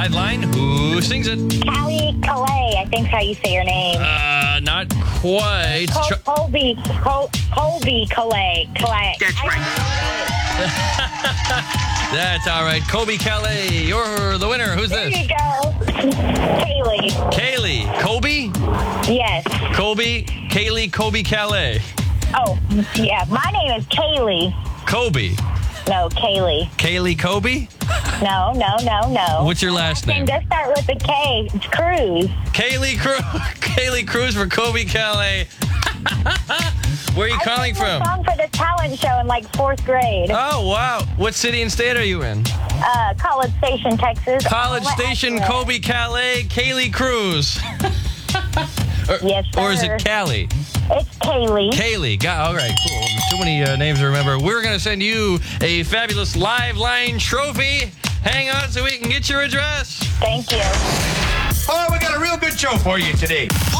live line. Who sings it? Callie Calais, I think's how you say your name. Not quite. Colby Calais. That's right. That's all right. Colby Calais, you're the winner. Who's There this? you go. Kaylee. Colby? Yes. Kaylee, Colby Calais. Oh, yeah. My name is Kaylee. Kobe. No, Kaylee. Kaylee Kobe? No. What's your last name? Does start with a K. It's Cruz. Kaylee Cruz for Colby Calais. Where are you calling I from? sang a song for the talent show in like 4th grade. Oh, wow. What city and state are you in? College Station, Texas. College Station, Excellent. Colby Calais, Kaylee Cruz. Yes, sir. Or is it Callie? It's Kaylee. Kaylee. All right, cool. Too many names to remember. We're going to send you a fabulous live line trophy. Hang on so we can get your address. Thank you. Oh, we got a real good show for you today.